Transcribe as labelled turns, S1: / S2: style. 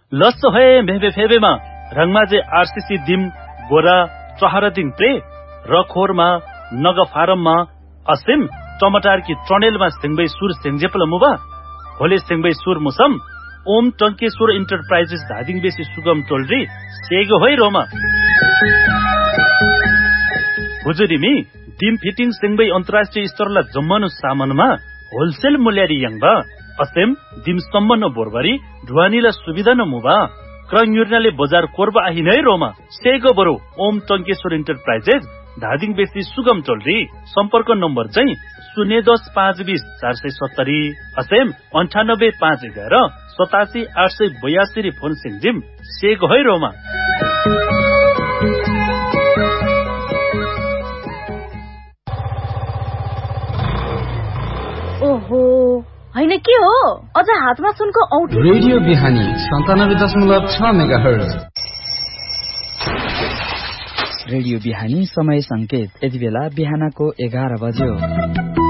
S1: लस्सो है मेबे फेबेमा रंगमाजे आरसीसी दिम गोरा चहरा दिन प्रे रखोरमा नग फारममा असिम टमाटर की ट्रनेलमा सिंगबै सुर सिंगजेपल मुबा होले सिंगबै सुर मुसम ओम टंकेश्वर इंटरप्राइजेस धादिङ बेसी सुगम टोलरी सेगो होय रोमा हुजुरिमी दिम फिटिङ सिंगबै अन्तर्राष्ट्रिय स्तरला जम्मनु सामानमा होलसेल मूल्यरी यंगबा असेम दिम सम्मन बोरबरी ढुवानीला सुविधा न मुबा क्रन्युर्नाले बजार कोरबा आहिनै रोमा सेगो बरो ओम टंकेश्वर इंटरप्राइजेस धादिङ बेसी सुगम टोलरी सम्पर्क नम्बर चाहिँ 010-520-470 असेम 98-511-87-882 फोन सिंजिम सेगो है रोमा
S2: ओहो हैन के हो अझ हातमा सुनको औठी
S3: रेडियो बिहानी 97.6 मेगाहर्ज
S4: रेडियो बिहानी समय संकेत यति बेला बिहानको 11 बज्यो